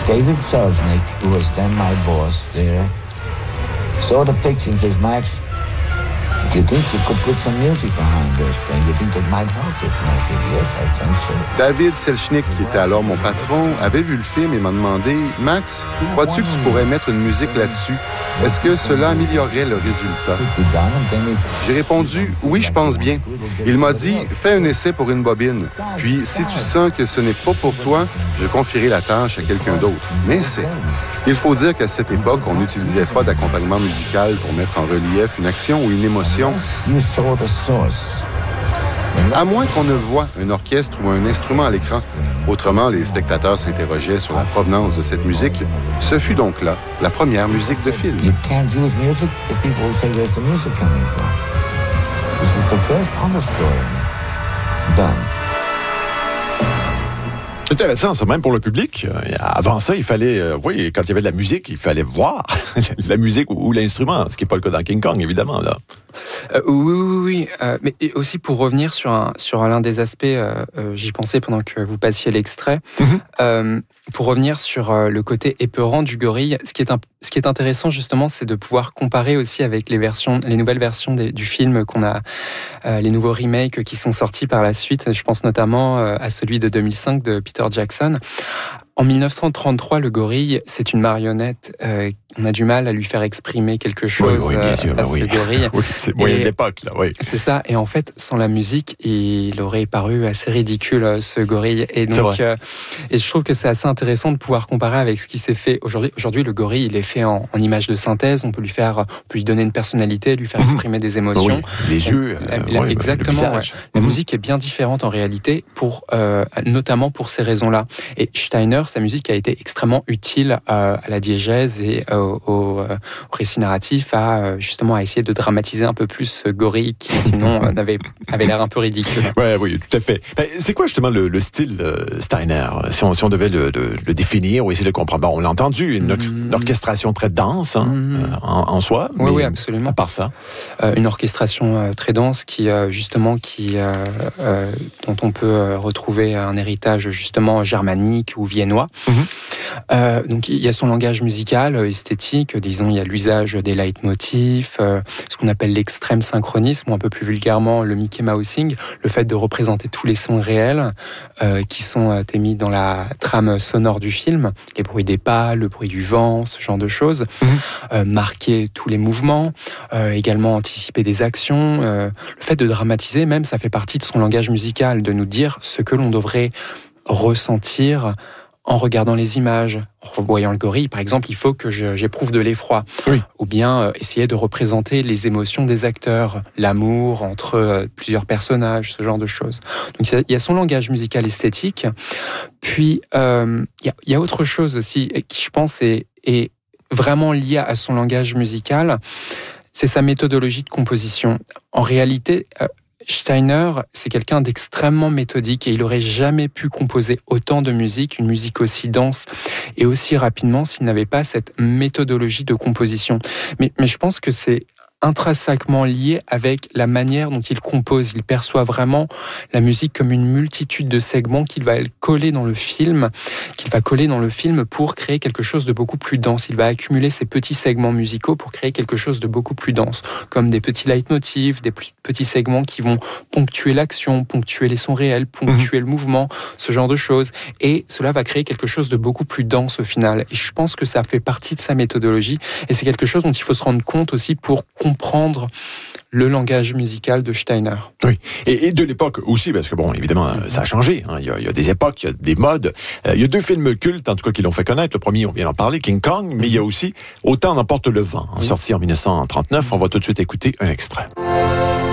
David Selznick, who was then my boss there, saw the picture and says, Max, do you think you could put some music behind this thing? You think it might help it? And I said, yes, I think so. David Selznick, qui était alors mon patron, avait vu le film et m'a demandé « Max, crois-tu que tu pourrais mettre une musique là-dessus? Est-ce que cela améliorerait le résultat? » J'ai répondu « Oui, je pense bien. » Il m'a dit « Fais un essai pour une bobine. Puis, si tu sens que ce n'est pas pour toi, je confierai la tâche à quelqu'un d'autre. Mais essaie. » Il faut dire qu'à cette époque, on n'utilisait pas d'accompagnement musical pour mettre en relief une action ou une émotion. À moins qu'on ne voie un orchestre ou un instrument à l'écran. Autrement, les spectateurs s'interrogeaient sur la provenance de cette musique. Ce fut donc là la première musique de film. You can't use music if people will say where's the music coming from. This is the first underscore done. Intéressant, ça, même pour le public. Avant ça, il fallait, oui, quand il y avait de la musique, il fallait voir la musique ou l'instrument, ce qui n'est pas le cas dans King Kong, évidemment, là. Oui. Mais aussi pour revenir sur l'un des aspects, j'y pensais pendant que vous passiez l'extrait, pour revenir sur le côté épeurant du gorille, ce qui est intéressant justement, c'est de pouvoir comparer aussi avec les nouvelles versions du film qu'on a, les nouveaux remakes qui sont sortis par la suite. Je pense notamment à celui de 2005 de Peter Jackson. En 1933, le gorille, c'est une marionnette. On a du mal à lui faire exprimer quelque chose bien sûr, à ce gorille. Oui, c'est moyen de l'époque, là, oui. C'est ça. Et en fait, sans la musique, il aurait paru assez ridicule, ce gorille. Et donc, et je trouve que c'est assez intéressant de pouvoir comparer avec ce qui s'est fait aujourd'hui. Aujourd'hui, le gorille, il est fait en image de synthèse. On peut lui donner une personnalité, lui faire exprimer des émotions. Oui, les yeux. Exactement. Le visage. La musique est bien différente en réalité, notamment pour ces raisons-là. Et Steiner, sa musique a été extrêmement utile à la diégèse et au récit narratif, justement à essayer de dramatiser un peu plus ce gorille qui sinon avait l'air un peu ridicule. Oui, tout à fait. C'est quoi justement le style Steiner, si on devait le définir ou essayer de comprendre? Bon, on l'a entendu, une orchestration très dense en soi. Oui, absolument. À part ça, une orchestration très dense dont on peut retrouver un héritage justement germanique ou viennois. Donc il y a son langage musical, esthétique, disons, il y a l'usage des leitmotifs, ce qu'on appelle l'extrême synchronisme, ou un peu plus vulgairement le Mickey Mousing, le fait de représenter tous les sons réels qui sont émis dans la trame sonore du film, les bruits des pas, le bruit du vent, ce genre de choses, marquer tous les mouvements, également anticiper des actions, le fait de dramatiser même, ça fait partie de son langage musical, de nous dire ce que l'on devrait ressentir en regardant les images, en revoyant le gorille, par exemple, il faut que j'éprouve de l'effroi. Oui. Ou bien essayer de représenter les émotions des acteurs, l'amour entre plusieurs personnages, ce genre de choses. Donc il y a son langage musical esthétique. Puis il y a autre chose aussi qui, je pense, est vraiment liée à son langage musical, c'est sa méthodologie de composition. En réalité, Steiner, c'est quelqu'un d'extrêmement méthodique et il n'aurait jamais pu composer autant de musique, une musique aussi dense et aussi rapidement s'il n'avait pas cette méthodologie de composition. Mais je pense que c'est intrinsèquement lié avec la manière dont il compose. Il perçoit vraiment la musique comme une multitude de segments qu'il va coller dans le film pour créer quelque chose de beaucoup plus dense. Il va accumuler ces petits segments musicaux pour créer quelque chose de beaucoup plus dense, comme des petits leitmotifs, des petits segments qui vont ponctuer l'action, ponctuer les sons réels, ponctuer le mouvement, ce genre de choses. Et cela va créer quelque chose de beaucoup plus dense au final. Et je pense que ça fait partie de sa méthodologie et c'est quelque chose dont il faut se rendre compte aussi pour comprendre le langage musical de Steiner. Oui, et de l'époque aussi, parce que bon, évidemment, ça a changé. Il y a des époques, il y a des modes. Il y a deux films cultes, en tout cas, qui l'ont fait connaître. Le premier, on vient d'en parler, King Kong, mais il y a aussi Autant n'emporte le vent, sorti en 1939. On va tout de suite écouter un extrait.